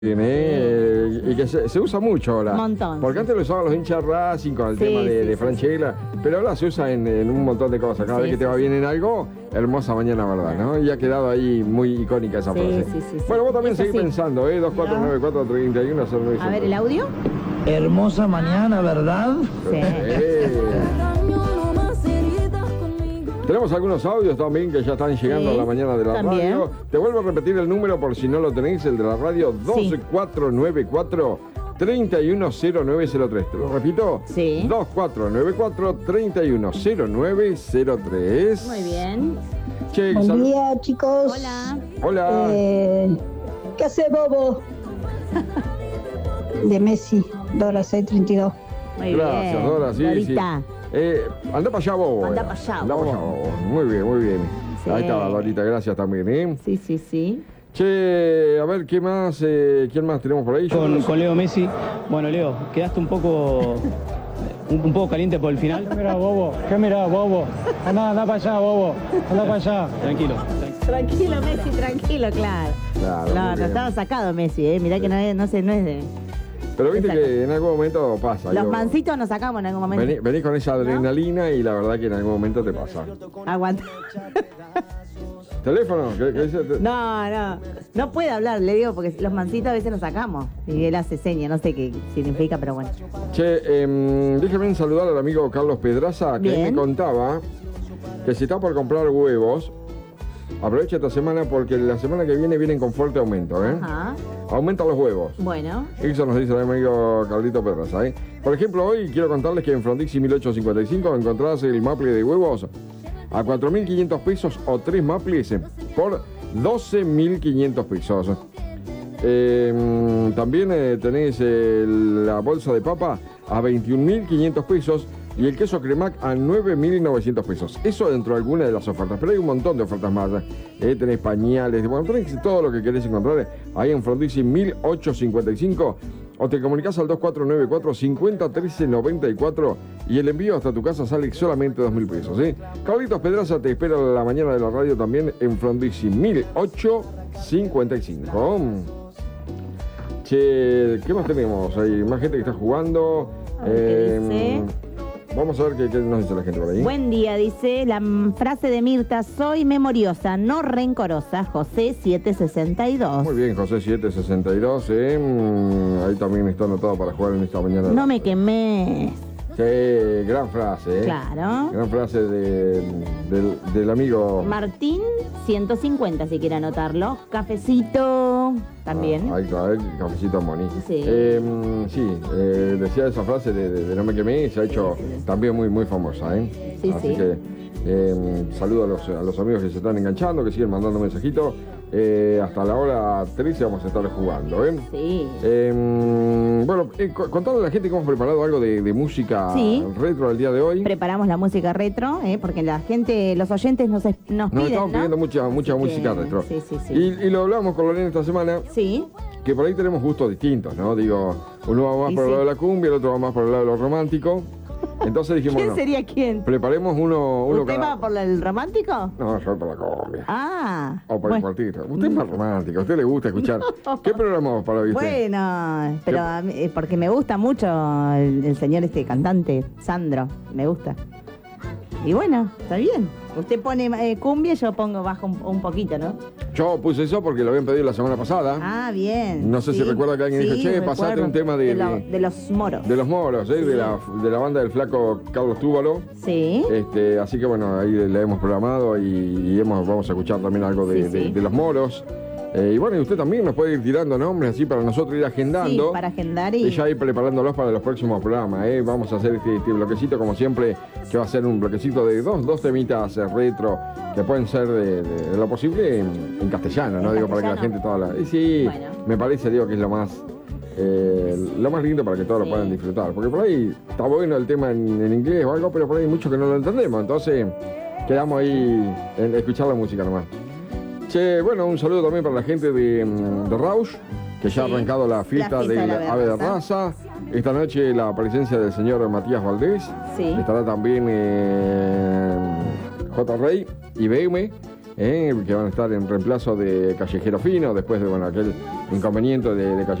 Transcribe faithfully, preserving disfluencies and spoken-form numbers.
Eh, y que se, se usa mucho ahora. Un montón. Porque antes lo usaban los hinchas Racing con el Sí, tema de, sí, de sí, Franchella, pero ahora se usa en, en un montón de cosas. Cada Sí, vez que te sí, va sí. bien en algo, hermosa mañana, ¿verdad? ¿No? Y ha quedado ahí muy icónica esa Sí, frase. sí, sí, sí. Bueno, vos también Eso seguís sí. pensando, ¿eh? dos cuatro nueve cuatro tres uno cero nueve. A ver, ¿el audio? Hermosa mañana, ¿verdad? Sí. Eh. Tenemos algunos audios también que ya están llegando Sí, a la mañana de la también. radio. Te vuelvo a repetir el número por si no lo tenéis, el de la radio, dos cuatro nueve cuatro tres uno cero nueve cero tres. ¿Te lo repito? Sí. dos cuatro nueve cuatro tres uno cero nueve cero tres. Muy bien. Che, Buen sal- día, chicos. Hola. Hola. Eh, ¿Qué hace Bobo? De Messi, Dora seis treinta y dos. Muy Gracias, bien. Dora, sí, Dorita. sí. Eh, anda para allá, Bobo. Anda era. pa' allá, Anda pa' Bobo. allá, Bobo. Muy bien, muy bien. Sí. Ahí está, Dorita, gracias también, ¿eh? Sí, sí, sí. Che, a ver, ¿qué más? Eh, ¿Quién más tenemos por ahí? Yo Con, no sé. con Leo Messi. Bueno, Leo, quedaste un poco un, un poco caliente por el final. ¿Qué mirá, bobo? ¿Qué mirá, bobo? Andá, andá para allá, bobo. Andá para allá. Tranquilo. Tranquilo, Messi, tranquilo, claro. Claro, no, muy no bien. estaba sacado Messi, ¿eh? Mirá que no, es- no sé, no es de... Pero viste Exacto. que en algún momento pasa. Los digo, mancitos nos sacamos en algún momento. Vení, venís con esa adrenalina y la verdad que en algún momento te pasa. Aguanta. ¿Teléfono? ¿Qué, qué dice? No, no. No puede hablar, le digo, porque los mancitos a veces los sacamos. Y él hace seña, no sé qué significa, pero bueno. Che, eh, déjame saludar al amigo Carlos Pedraza, que Bien. me contaba que si está por comprar huevos, aprovecha esta semana porque la semana que viene vienen con fuerte aumento, ¿eh? Ajá. Aumentan los huevos. Bueno. Eso nos dice el amigo Carlito Pedraza, ¿eh? Por ejemplo, hoy quiero contarles que en Frondizi mil ochocientos cincuenta y cinco encontrás el maple de huevos a cuatro mil quinientos pesos o tres maples por doce mil quinientos pesos. Eh, también eh, tenés eh, la bolsa de papa a veintiún mil quinientos pesos y el queso cremac a nueve mil novecientos pesos. Eso dentro de alguna de las ofertas, pero hay un montón de ofertas más. Eh, tenés pañales, bueno, tenés todo lo que querés encontrar ahí en Frondizi mil ochocientos cincuenta y cinco. O te comunicás al dos cuatro nueve cuatro cincuenta trece noventa y cuatro y el envío hasta tu casa sale solamente dos mil pesos. ¿eh? Carlitos Pedraza te espera a la mañana de la radio también en Frondizi mil ochocientos cincuenta y cinco. Che, ¿qué más tenemos? Hay más gente que está jugando. A ver qué dice. Vamos a ver qué, qué nos dice la gente por ahí. Buen día, dice la mm, frase de Mirta, soy memoriosa, no rencorosa, José siete sesenta y dos. Muy bien, José siete sesenta y dos. ¿eh? Mm, Ahí también está anotado para jugar en esta mañana. No me quemé. Sí, gran frase. ¿eh? Claro. Gran frase de- del, del amigo. Martín ciento cincuenta, si quiere anotarlo. Cafecito, también. Ah, ahí está, el cafecito Moni. Sí. Eh, sí, eh, decía esa frase de, de- de no me quemé, se ha hecho también muy, muy famosa, ¿eh? Sí, Así sí. que eh, saludo a los, a los amigos que se están enganchando, que siguen mandando mensajitos. Eh, hasta la hora trece vamos a estar jugando, ¿eh? Sí. Eh, bueno, eh, co- contale a la gente que hemos preparado algo de, de música Sí. retro el día de hoy. Preparamos la música retro, ¿eh? Porque la gente, los oyentes nos, es- nos Nos piden, estamos ¿no? pidiendo mucha, mucha Así música que, retro. Sí, sí, sí. Y, y lo hablamos con Lorena esta semana, Sí. que por ahí tenemos gustos distintos, ¿no? Digo, uno va más Y por el sí. lado de la cumbia, el otro va más por el lado de lo romántico. Entonces dijimos, ¿Quién no, sería quién? preparemos uno, uno ¿Usted cada... va por el romántico? No, yo por la cumbia. Ah. O por el bueno. cuartito. Usted es más romántico, a usted le gusta escuchar. ¿Qué programamos para hoy usted? Bueno, pero a mí- eh, porque me gusta mucho el, el señor este cantante, Sandro, me gusta. Y bueno, está bien. Usted pone eh, cumbia y yo pongo bajo un, un poquito, ¿no? Yo puse eso porque lo habían pedido la semana pasada. Ah, bien. No sé si recuerda que alguien dijo, "Che, pasate recuerdo. un tema de- De, lo- de- de los moros. De los moros, ¿eh? de, la, de la banda del flaco Carlos Túbalo. Sí. Este, así que bueno, ahí le hemos programado y, y hemos, vamos a escuchar también algo de, Sí, de- sí. de los moros. Eh, y bueno, y usted también nos puede ir tirando nombres así para nosotros ir agendando. Sí, para agendar y... Y ya ir preparándolos para los próximos programas. ¿eh? Vamos a hacer este, este bloquecito como siempre, que va a ser un bloquecito de dos, dos temitas eh, retro, que pueden ser de, de- de lo posible en, en castellano, ¿no? ¿En Digo, para que la castellano? gente toda la... Y sí, Bueno. me parece, digo, que es lo más... eh, lo más lindo para que todos Sí. lo puedan disfrutar. Porque por ahí está bueno el tema en, en inglés o algo, pero por ahí hay muchos que no lo entendemos. Entonces, quedamos ahí en escuchar la música nomás. Che, bueno, un saludo también para la gente de, mm, de Rausch, que ya ha Sí, arrancado la fiesta, la fiesta de de la la ave de raza. raza. Esta noche la presencia del señor Matías Valdés. Sí. Estará también eh, J. Rey, I B M ¿eh? Que van a estar en reemplazo de Callejero Fino, después de bueno, aquel inconveniente de, de Callejero